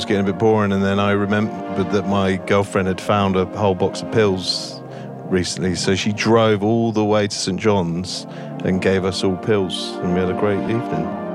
was getting a bit boring, and then I remembered that my girlfriend had found a whole box of pills recently, so she drove all the way to St John's and gave us all pills, and we had a great evening.